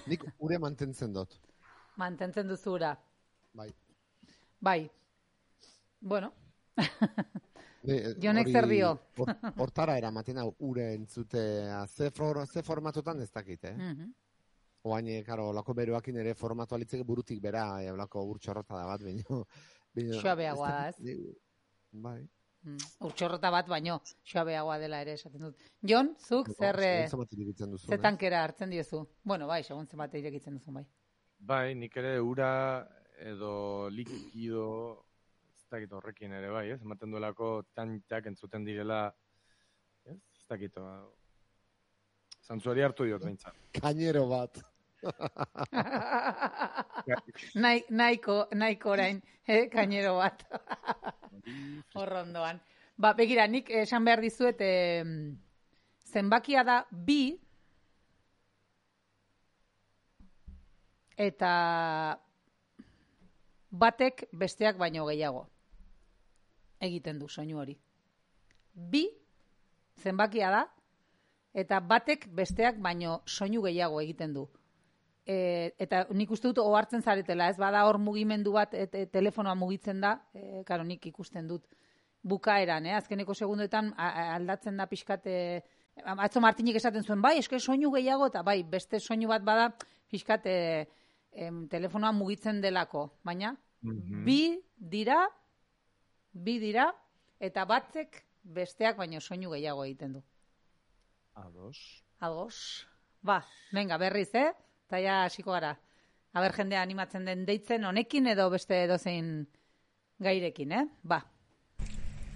Nik ure mantentzen dut. Mantentzen duzu ura. Bai. Bueno. Jonek zer dio? Hortara eramaten hau ure entzutea. Ze formatotan ez dakit, Oain, karo, lako beroakin ere formatu alitzeke burutik bera, lako urtxorrota da bat, baino. Suabeagoa da, ez? Bai. Urtxorrota bat, baino, suabeagoa dela ere esaten dut. Jon, zuk, ze tankera hartzen diozu? Bueno, bai, segun zenbat irekitzen duzu, bai. Bai, nik ere ura edo likido, ez dakit horrekin ere, bai, ez? Ematen duelako tantak entzuten direla, ez? Ez dakit, zantzuari hartu diot behintzat. Kainero bat. Nahiko orain, kainero bat. Horrondoan. Begira, nik esan behar dizuet, zenbakia da 2, eta batek besteak baino gehiago egiten du soinu hori. 2 zenbakia da, eta batek besteak baino soinu gehiago egiten du. Eta nik uste dut ohartzen zaretela, ez bada hor mugimendu bat telefonoa mugitzen da, karo nik ikusten dut bukaeran, azkeneko segundoetan aldatzen da pixkat, atzo Martinik esaten zuen, bai, eske soinu gehiago, eta bai, beste soinu bat bada pixkat telefonoa mugitzen delako, baina 2 dira, eta batzek besteak baino soinu gehiago egiten du. Ados. Venga, berriz, eta ja hasiko gara. Aber jendea animatzen den deitzen honekin edo beste edozein gairekin,